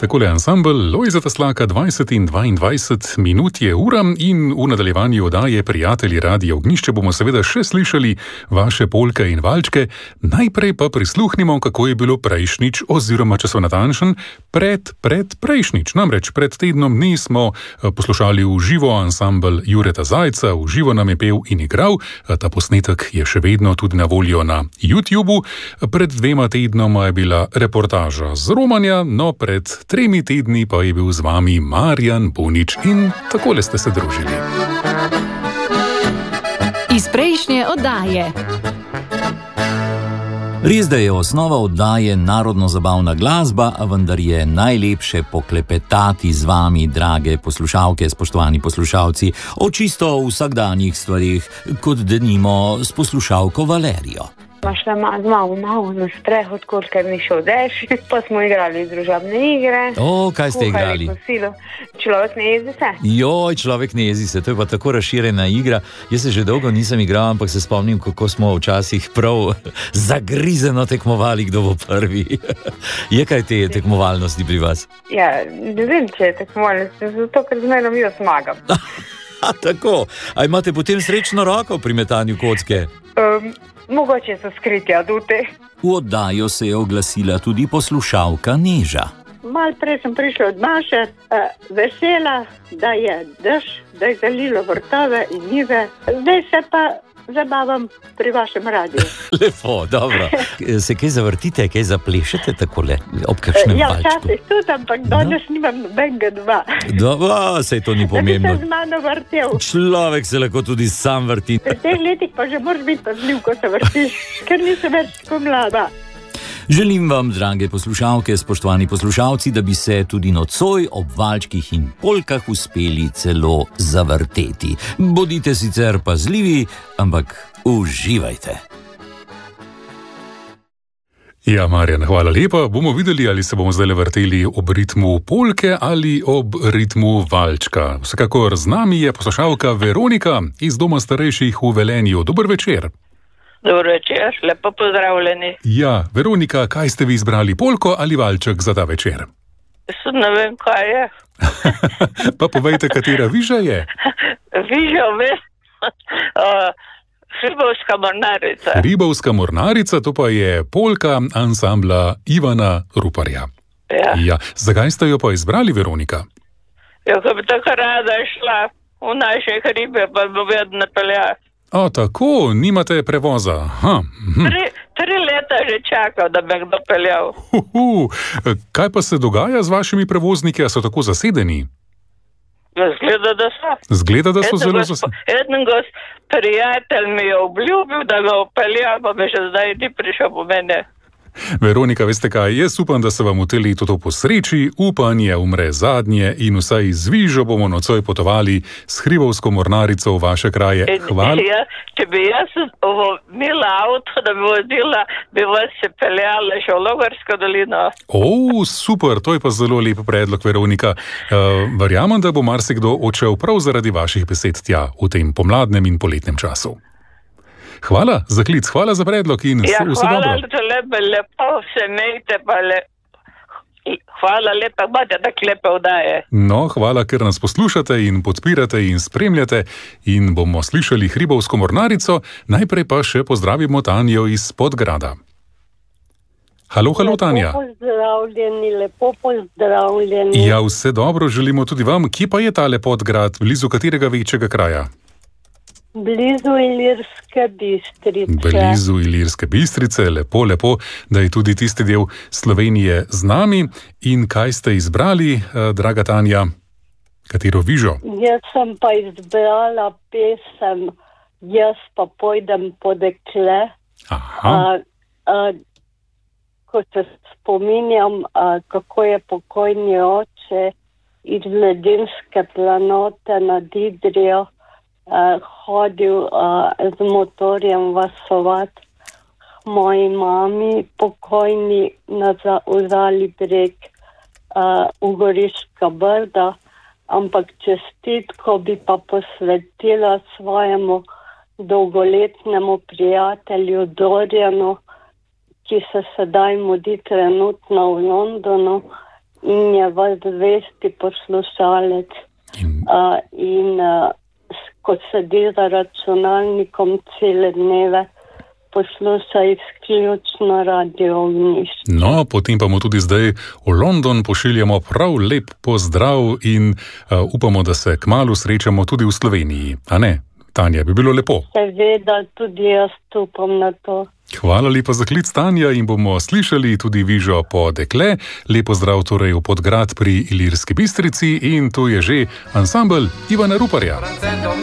Takole ansambel Lojzeta Slaka, 20 in 22 minut je ura in v nadaljevanju oddaje Prijatelji Radia Ognjišče bomo seveda še slišali vaše polke in valčke. Najprej pa prisluhnimo, kako je bilo prejšnjič, oziroma če so natančen, prejšnjič. Namreč pred tednom dni smo poslušali v živo ansambel Jureta Zajca, v živo nam je pel in igral. Ta posnetek je še vedno tudi na voljo na YouTubu. Pred 2 tednoma je bila reportaža z Romanja, no pred 3 tedni pa je bil z vami Marjan Bunič in takole ste se družili. Iz prejšnje oddaje. Res, da je osnova oddaje narodno-zabavna glasba, vendar je najlepše poklepetati z vami, drage poslušalke, spoštovani poslušalci, o čisto vsakdanjih stvarih, kot denimo s poslušalko Valerijo. Šla malo na sprehod, kolikor ni šel dež, pa smo igrali družabne igre. Kaj ste igrali? Človek ne jezi se. Človek ne jezi se, to je pa tako razširjena igra. Jaz se že dolgo nisem igral, ampak se spomnim, kako smo včasih prav zagrizeno tekmovali, kdo bo prvi. Je kaj te tekmovalnosti pri vas? Ja, ne vem, če je tekmovalnosti, zato ker zmerno jo zmagam. Tako, a imate potem srečno roko pri metanju kocke? Mogoče so skriti adute. V oddajo se je oglasila tudi poslušalka Neža. Malo prej sem prišla od Maše, vesela, da je dež, da je zalilo vrtove in njive. Zdaj se pa zabavam pri vašem radiju. Lepo, dobro. Se kaj zavrtite, kaj zaplešete takole ob kakšnem valčku? Ja, včasih tudi, ampak danes nimam nobenega doma. Sej to ni pomembno. Da bi se z mano vrtel. Človek se lahko tudi sam vrti. V teh letih pa že moraš biti pazljiv, ko se vrtiš, ker nisem več tako mlada. Želim vam, drage poslušalke, spoštovani poslušalci, da bi se tudi nocoj ob valčkih in polkah uspeli celo zavrteti. Bodite sicer pazljivi, ampak uživajte. Ja, Marjan, hvala lepa. Bomo videli, ali se bomo zdaj vrteli ob ritmu polke ali ob ritmu valčka. Vsekakor z nami je poslušalka Veronika iz Doma starejših v Velenju. Dober večer. Dobro večer, lepo pozdravljeni. Ja, Veronika, kaj ste vi izbrali, polko ali valček za ta večer? Ne vem, kaj je. Pa povejte, katera viža je? Viža, Hribovska mornarica. Hribovska mornarica, to pa je polka ansambla Ivana Ruparja. Ja. Zakaj ste jo pa izbrali, Veronika? Ja, ko bi tako rada šla v naše hribe, pa bi vedno peljala. Tako, nimate prevoza. 3 leta že čakal, da bi kdo peljal. Kaj pa se dogaja z vašimi prevozniki, a so tako zasedeni? Zgleda, da so zelo zasedeni. Eden prijatelj mi je obljubil, da ga opelja, pa bi še zdaj ni prišel po mene. Veronika, veste kaj, jaz upam, da se vam v tem letu to posreči, upanje umre zadnje in vsaj z vižo bomo nocoj potovali s Hribovsko mornarico v vaše kraje. Hvala. Če bi jaz imela avto, da bi vozila, bi vas se peljala še v Logarsko dolino. Super, to je pa zelo lep predlog, Veronika. Verjamem, da bo marsikdo odšel prav zaradi vaših besed tja v tem pomladnem in poletnem času. Hvala za klic, hvala za predlog in vse dobro. Lepo se imejte, hvala lepa, imate tako lepe oddaje. No, hvala, ker nas poslušate in podpirate in spremljate in bomo slišali Hribovsko mornarico, najprej pa še pozdravimo Tanjo iz Podgrada. Halo, Tanja. Lepo pozdravljeni. Ja, vse dobro, želimo tudi vam. Kje pa je tale Podgrad, blizu katerega večjega kraja? Blizu Ilirske Bistrice. Blizu Ilirske Bistrice, lepo, da je tudi tisti del Slovenije z nami. In kaj ste izbrali, draga Tanja? Katero vižo? Jaz sem pa izbrala pesem Jaz pa pojdem po dekle. Ko se spominjam, kako je pokojni oče iz Ledinske planote nad Idrijo hodil z motorjem vasovati moji mami pokojni v Zali breg v Goriška Brda, ampak čestitko bi pa posvetila svojemu dolgoletnemu prijatelju Dorjanu, ki se sedaj mudi trenutno v Londonu in je vas zvesti poslušalec. Ko sedi za računalnikom cele dneve, posluša izključno Radio Ognjišče. No, potem pa mu tudi zdaj v London pošiljamo prav lep pozdrav in upamo, da se kmalu srečamo tudi v Sloveniji. A ne, Tanja, bi bilo lepo. Seveda, tudi jaz upam na to. Hvala lepa za klic, Tanja, in bomo slišali tudi Vižo po dekle. Lep pozdrav torej v Podgrad pri Ilirski Bistrici in tu je že ansambel Ivana Ruparja.